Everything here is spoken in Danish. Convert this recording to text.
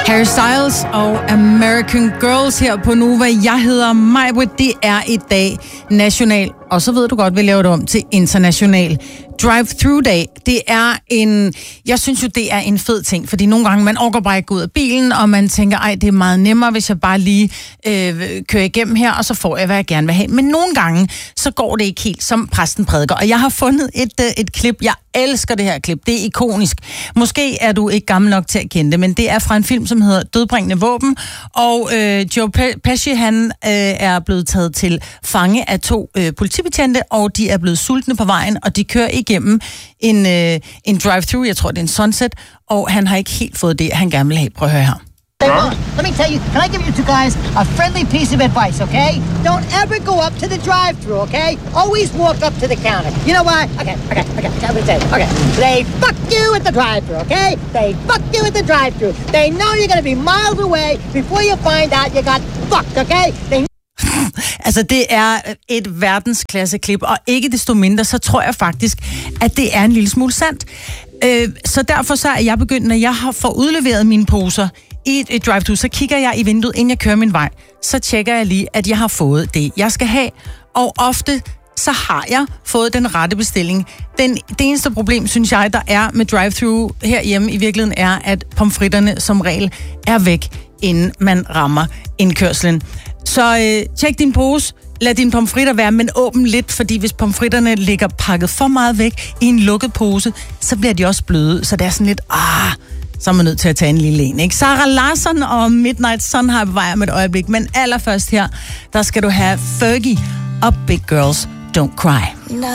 Harry Styles og American Girls her på Nova. Jeg hedder Majbrit. Det er i dag national, og så ved du godt, vi laver det om til international drive-thru day. Det er jeg synes jo, det er en fed ting, fordi nogle gange man orker bare ikke gå ud af bilen, og man tænker, ej, det er meget nemmere, hvis jeg bare lige kører igennem her, og så får jeg, hvad jeg gerne vil have. Men nogle gange, så går det ikke helt, som præsten prædiker. Og jeg har fundet et klip. Jeg elsker det her klip. Det er ikonisk. Måske er du ikke gammel nok til at kende det, men det er fra en film, som hedder Dødbringende Våben, og Joe Pesci, han er blevet taget til fange af 2 politibetjente, og de er blevet sultne på vejen, og de kører igennem en drive-thru, jeg tror det er en Sunset, og han har ikke helt fået det, han gerne vil have. Prøv at høre her. Let me tell you, can I give you 2 guys a friendly piece of advice, okay? Don't ever go up to the drive-thru, okay? Always walk up to the counter. You know why? Okay. Let me tell you. Okay. They fuck you at the drive-thru, okay? They fuck you at the drive-thru. They know you're gonna be miles away before you find out you got fucked, okay? Altså, det er et verdensklasse klip, og ikke desto mindre, så tror jeg faktisk, at det er en lille smule sandt. Så derfor så er jeg begyndt, når jeg har fået udleveret mine poser i et drive-thru, så kigger jeg i vinduet, inden jeg kører min vej. Så tjekker jeg lige, at jeg har fået det, jeg skal have. Og ofte, så har jeg fået den rette bestilling. Det eneste problem, synes jeg, der er med drive-thru herhjemme i virkeligheden, er, at pomfritterne som regel er væk, inden man rammer indkørslen. Så tjek din pose, lad dine pomfritter være, men åbn lidt, fordi hvis pomfritterne ligger pakket for meget væk i en lukket pose, så bliver de også bløde. Så det er sådan lidt, så er man nødt til at tage en lille en, ikke? Sarah Larsson og Midnight Sun har bevaret med et øjeblik, men allerførst her, der skal du have Fergie og Big Girls Don't Cry.